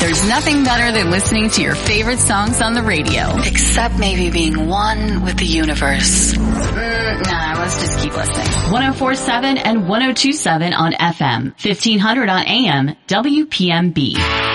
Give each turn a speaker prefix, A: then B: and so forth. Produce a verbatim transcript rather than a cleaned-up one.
A: There's nothing better than listening to your favorite songs on the radio.
B: Except maybe being one with the universe.
A: Mm, nah, let's just keep listening. one oh four point seven and one oh two point seven on F M. fifteen hundred on A M. W P M B.